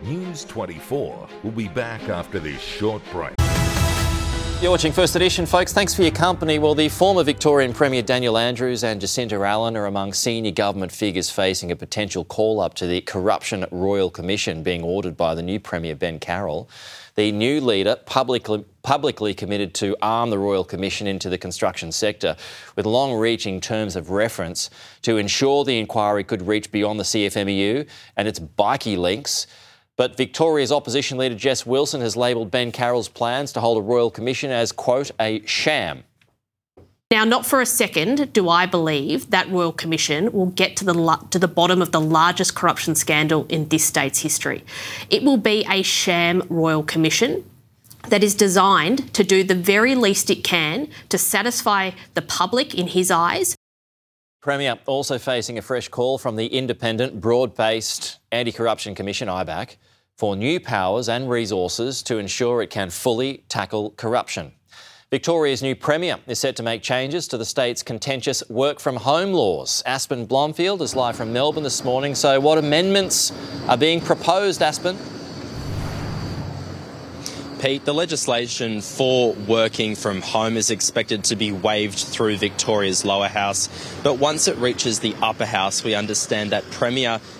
News 24 will be back after this short break. You're watching First Edition, folks. Thanks for your company. Well, the former Victorian Premier Daniel Andrews and Jacinta Allen are among senior government figures facing a potential call-up to the Corruption Royal Commission being ordered by the new Premier Ben Carroll. The new leader publicly committed to arm the Royal Commission into the construction sector with long-reaching terms of reference to ensure the inquiry could reach beyond the CFMEU and its bikie links. But Victoria's opposition leader Jess Wilson has labelled Ben Carroll's plans to hold a Royal Commission as, quote, a sham. Now, not for a second do I believe that Royal Commission will get to the bottom of the largest corruption scandal in this state's history. It will be a sham Royal Commission that is designed to do the very least it can to satisfy the public in his eyes. Premier also facing a fresh call from the independent, broad-based Anti-Corruption Commission, IBAC, for new powers and resources to ensure it can fully tackle corruption. Victoria's new Premier is set to make changes to the state's contentious work-from-home laws. Aspen Blomfield is live from Melbourne this morning. So what amendments are being proposed, Aspen? Pete, the legislation for working from home is expected to be waived through Victoria's lower house. But once it reaches the upper house, we understand that Premier